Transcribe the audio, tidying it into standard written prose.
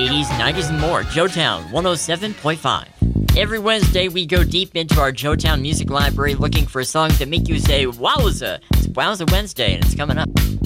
80s, 90s, and more. Joetown 107.5. Every Wednesday, we go deep into our Joetown music library looking for songs that make you say, wowza! It's Wowza Wednesday, and it's coming up.